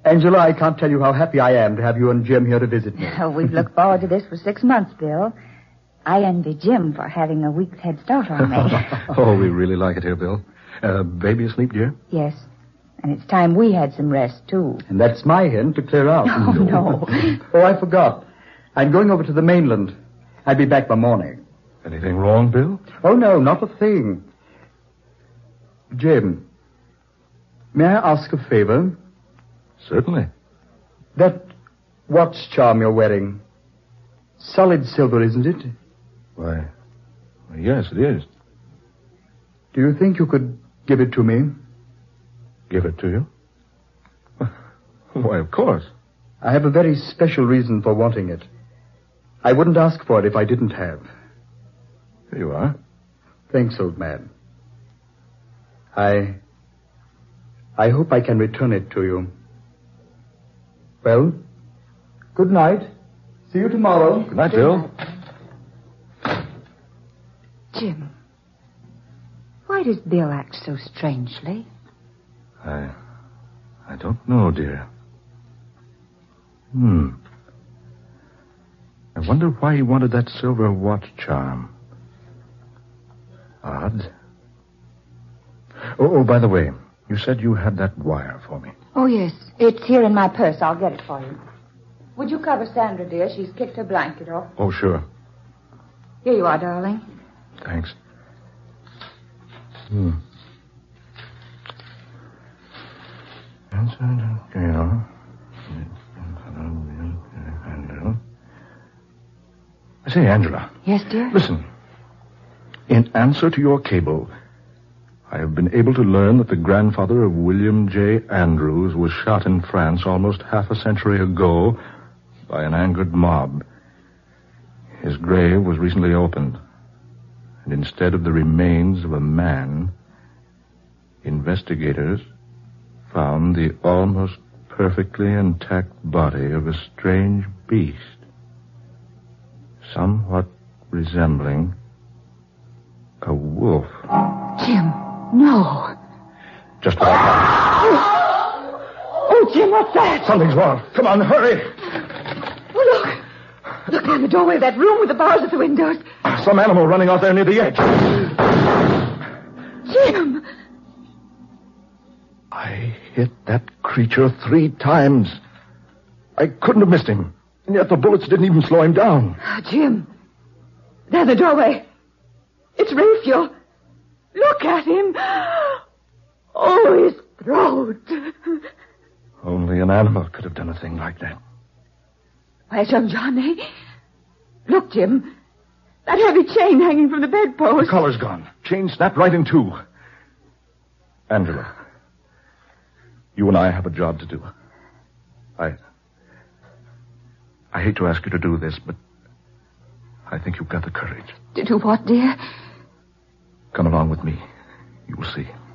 Angela, I can't tell you how happy I am to have you and Jim here to visit me. Oh, we've looked forward to this for 6 months, Bill. I envy Jim for having a week's head start on me. Oh, we really like it here, Bill. Baby asleep, dear? Yes. And it's time we had some rest, too. And that's my hint to clear out. Oh, no. Oh, I forgot. I'm going over to the mainland. I'll be back by morning. Anything wrong, Bill? Oh, no, not a thing. Jim, may I ask a favor? Certainly. That watch charm you're wearing, solid silver, isn't it? Why, yes, it is. Do you think you could give it to me? Give it to you? Why, of course. I have a very special reason for wanting it. I wouldn't ask for it if I didn't have. Here you are. Thanks, old man. I hope I can return it to you. Well, good night. See you tomorrow. Good night, Bill. Jim, why does Bill act so strangely? I don't know, dear. I wonder why he wanted that silver watch charm. Odd. Oh, by the way, you said you had that wire for me. Oh, yes. It's here in my purse. I'll get it for you. Would you cover Sandra, dear? She's kicked her blanket off. Oh, sure. Here you are, darling. Thanks. I say, Angela. Yes, dear? Listen. In answer to your cable, I have been able to learn that the grandfather of William J. Andrews was shot in France almost half a century ago by an angered mob. His grave was recently opened, and instead of the remains of a man, investigators found the almost perfectly intact body of a strange beast, somewhat resembling a wolf. Jim, no. Just what I thought. Oh, Jim, what's that? Something's wrong. Come on, hurry. Oh, look. Look down the doorway of that room with the bars at the windows. Some animal running out there near the edge. Jim! I hit that creature 3 times. I couldn't have missed him. And yet the bullets didn't even slow him down. Jim. There, the doorway. It's Raphael. Look at him. Oh, his throat. Only an animal could have done a thing like that. Where's young Johnny? Look, Jim. That heavy chain hanging from the bedpost. The collar's gone. Chain snapped right in 2. Angela, you and I have a job to do. I hate to ask you to do this, but I think you've got the courage. To do what, dear? Come along with me. You will see.